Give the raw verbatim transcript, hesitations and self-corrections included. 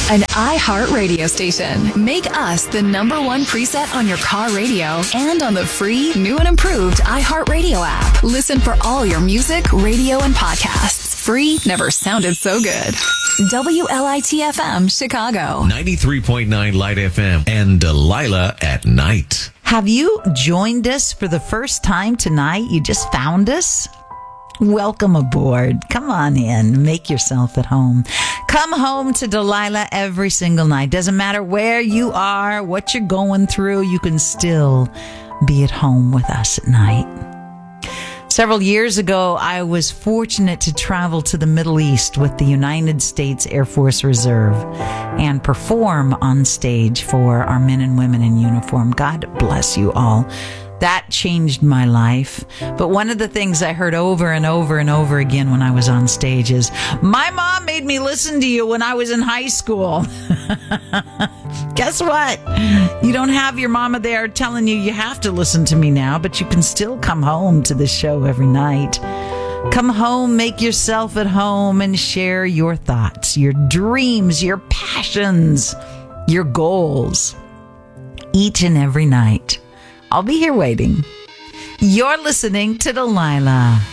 An iHeart radio station. Make us the number one preset on your car radio and on the free, new and improved iHeart Radio app. Listen for all your music, radio, and podcasts. Free never sounded so good. W L I T F M, Chicago. ninety-three point nine Light F M and Delilah at Night. Have you joined us for the first time tonight? You just found us? Welcome aboard. Come on in. Make yourself at home. Come home to Delilah every single night. Doesn't matter where you are, what you're going through, you can still be at home with us at night. Several years ago, I was fortunate to travel to the Middle East with the United States Air Force Reserve and perform on stage for our men and women in uniform. God bless you all. That changed my life. But one of the things I heard over and over and over again when I was on stage is, my mom made me listen to you when I was in high school. Guess what? You don't have your mama there telling you you have to listen to me now, but you can still come home to the show every night. Come home, make yourself at home, and share your thoughts, your dreams, your passions, your goals. Each and every night. I'll be here waiting. You're listening to Delilah.